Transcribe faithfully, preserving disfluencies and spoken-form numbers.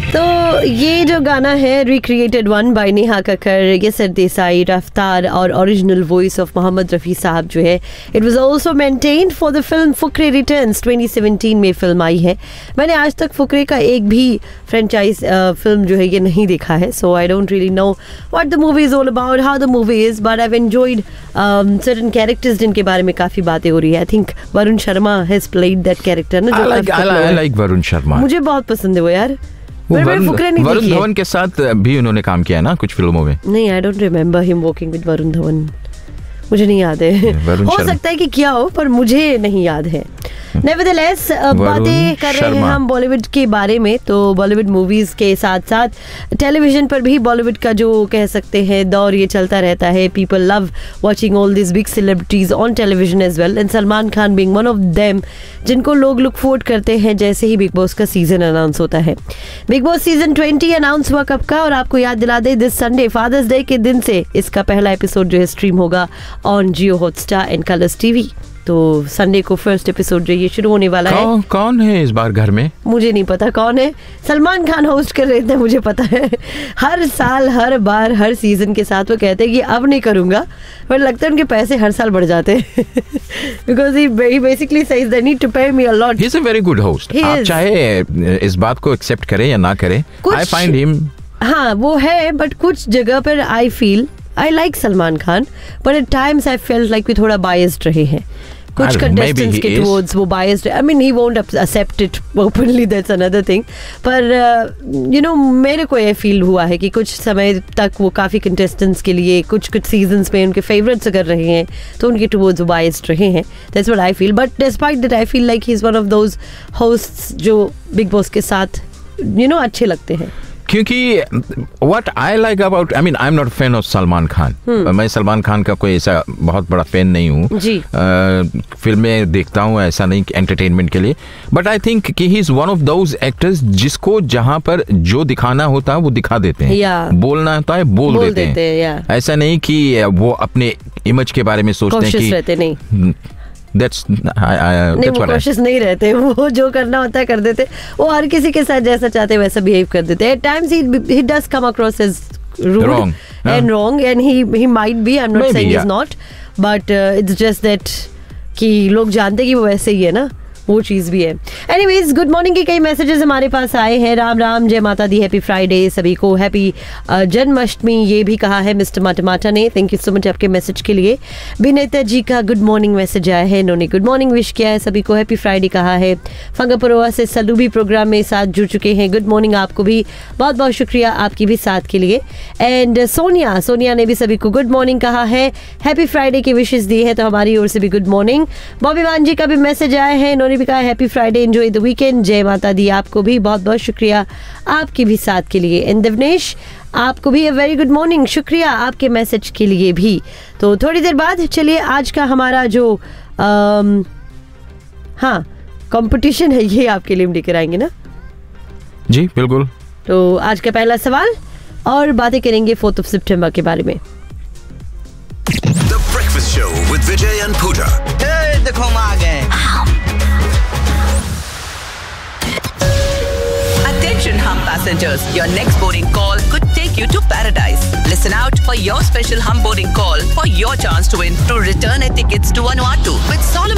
तो ये जो गाना है recreated one by Neha Kakkar, yes or Desai, रफ्तार और original voice of Mohammad Rafi साहब जो है, it was also maintained for the film Fukrey returns. Twenty seventeen में फिल्म आई है। मैंने आज तक फुकरे का एक भी फ्रेंचाइज फिल्म जो है ये नहीं देखा है, सो I don't really know what the movie is all about, how the movie is, but I have enjoyed certain characters जिनके बारे में काफी बातें हो रही है। I think Varun Sharma has played that character ना, जो आई लाइक वरुण शर्मा, मुझे बहुत पसंद है वो यार। वरुण धवन के साथ भी उन्होंने काम किया ना कुछ फिल्मों में। नहीं, I don't remember him working with Varun Dhawan, मुझे नहीं याद है। हो सकता है कि किया हो पर मुझे नहीं याद है। नेवरदलेस बातें कर रहे हैं हम बॉलीवुड के बारे में, तो बॉलीवुड मूवीज के साथ साथ टेलीविजन पर भी बॉलीवुड का जो कह सकते हैं दौर ये चलता रहता है। People love watching all this big celebrities on television as well, and Salman Khan being one of them, जिनको लोग लुक फॉरवर्ड करते हैं जैसे ही बिग बॉस का सीजन अनाउंस होता है। Big boss season twenty announce हुआ कब का, और आपको याद दिला दे दिस संडे फादर्स डे के दिन से इसका पहला एपिसोड जो है स्ट्रीम होगा on Jio Hotstar and Colors TV. तो संडे को फर्स्ट एपिसोड जो ये शुरू होने वाला कौन, है। कौन है इस बार घर में? मुझे नहीं पता कौन है, सलमान खान होस्ट कर रहे थे मुझे पता है। हर साल हर बार हर सीजन के साथ वो कहते हैं कि अब नहीं करूंगा, पर लगता है उनके पैसे हर साल बढ़ जाते हैं because he basically says they need to पे मी a lot. He is a very good host, आप चाहे इस बात को एक्सेप्ट करें या ना करें, आई फाइंड हिम, हाँ वो है, बट कुछ जगह पर I feel I like Salman Khan, but at times I felt like we थोड़ा बायस्ड रहे हैं कुछ कंटेस्टेंट्स के टुवर्ड्स, वो biased. I mean he won't accept it openly, that's another thing, पर यू नो मेरे को ये फील हुआ है कि कुछ समय तक वो काफ़ी कंटेस्टेंट्स के लिए कुछ कुछ सीजन्स में उनके फेवरेट्स अगर रहे हैं तो उनके टुवर्ड्स वो बायस्ड रहे हैं। That's what I feel, but despite that I feel like he is one of those hosts जो बिग बॉस के साथ यू नो अच्छे लगते हैं। क्योंकि what I like about, I mean I'm not a fan of Salman Khan, मैं सलमान खान का कोई ऐसा बहुत बड़ा फैन नहीं हूँ, फिल्में देखता हूँ ऐसा नहीं एंटरटेनमेंट के लिए, बट आई थिंक कि he is one of those actors जिसको जहाँ पर जो दिखाना होता है वो दिखा देते हैं, yeah. बोलना होता है बोल, बोल देते, देते हैं, yeah. ऐसा नहीं कि वो अपने इमेज के बारे में सोचते हैं कि रहते नहीं That's, I, I, नहीं, वो कोशिश नहीं रहते, वो जो करना होता है कर देते, वो हर किसी के साथ जैसा चाहते हैं वैसा बिहेव कर देते हैं। At times he he does come across as rude wrong. and wrong and he he might be, I'm not Maybe, saying yeah. he's not, but uh, it's just that कि लोग जानते कि वो वैसे ही है ना, वो चीज़ भी है। एनीवेज, गुड मॉर्निंग के कई मैसेजेस हमारे पास आए हैं। राम राम, जय माता दी, हैप्पी फ्राइडे सभी को, हैप्पी जन्माष्टमी ये भी कहा है मिस्टर माटमाटा ने। थैंक यू सो मच आपके मैसेज के लिए। विनेता जी का गुड मॉर्निंग मैसेज आया है, इन्होंने गुड मॉर्निंग विश किया है सभी को, हैप्पी फ्राइडे कहा है। फंगापुरवा से सल्लू भी प्रोग्राम में साथ जुड़ चुके हैं, गुड मॉर्निंग आपको भी, बहुत बहुत शुक्रिया आपकी भी साथ के लिए। एंड सोनिया सोनिया ने भी सभी को गुड मॉर्निंग कहा है, हैप्पी फ्राइडे की विशेष दी है, तो हमारी ओर से भी गुड मॉर्निंग। बॉबी मान जी का भी मैसेज आया है, इन्होंने भी कहा happy Friday, enjoy the weekend, जय माता दी आपको भी, बहुत बहुत शुक्रिया आपके भी साथ के लिए। एंड दिवनेश आपको भी अ वेरी गुड मॉर्निंग, शुक्रिया आपके मैसेज के लिए भी। तो थोड़ी देर बाद चलिए आज का हमारा जो आम, हाँ कंपटीशन है ये आपके लिए हम लेकर आएंगे ना जी, बिल्कुल। तो आज का पहला सवाल और बातें करेंगे फोर्थ ऑफ सितंबर के बारे में। The Breakfast Show with Vijay and Pooja. Hey, देखो हम आ गए। Attention hum passengers, your next boarding call could take you to paradise. Listen out for your special hum boarding call for your chance to win to return a tickets to Vanuatu with Solomon